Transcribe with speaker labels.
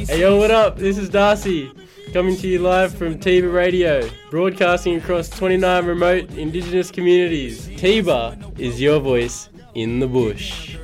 Speaker 1: Hey yo, what up? This is Darcy, coming to you live from Tiba Radio, broadcasting across 29 remote Indigenous communities. Tiba is your voice in the bush.